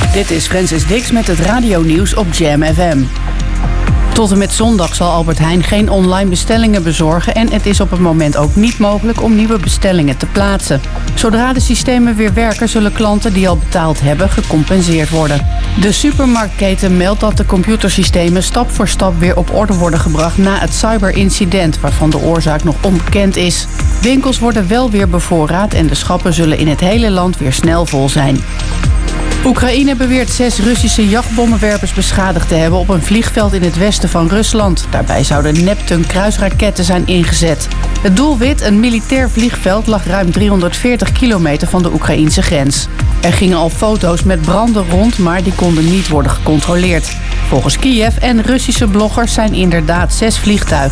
Dit is Francis Dix met het radionieuws op Jam FM. Tot en met zondag zal Albert Heijn geen online bestellingen bezorgen en het is op het moment ook niet mogelijk om nieuwe bestellingen te plaatsen. Zodra de systemen weer werken, zullen klanten die al betaald hebben gecompenseerd worden. De supermarktketen meldt dat de computersystemen stap voor stap weer op orde worden gebracht na het cyberincident, waarvan de oorzaak nog onbekend is. Winkels worden wel weer bevoorraad en de schappen zullen in het hele land weer snel vol zijn. Oekraïne beweert 6 Russische jachtbommenwerpers beschadigd te hebben op een vliegveld in het westen van Rusland. Daarbij zouden Neptun-kruisraketten zijn ingezet. Het doelwit, een militair vliegveld, lag ruim 340 kilometer van de Oekraïnse grens. Er gingen al foto's met branden rond, maar die konden niet worden gecontroleerd. Volgens Kiev en Russische bloggers zijn inderdaad 6 vliegtuigen